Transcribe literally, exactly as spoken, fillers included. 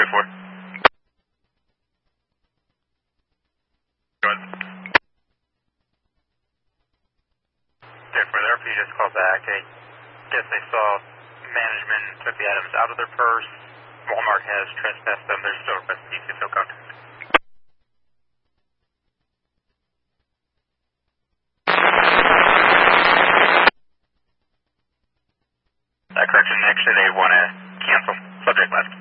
four. Go ahead. ten four, the R P just called back. I guess they saw management took the items out of their purse. Walmart has trespassed them. They're still requesting you to no contact. Uh, correction, actually they want to cancel. Subject left.